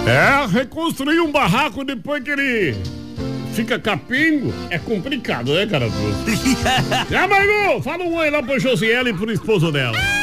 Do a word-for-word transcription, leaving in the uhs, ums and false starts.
É, reconstruir um barraco depois que ele fica capengo é complicado, né, cara? Já, Mailu, fala um oi lá pro Josiele e pro esposo dela.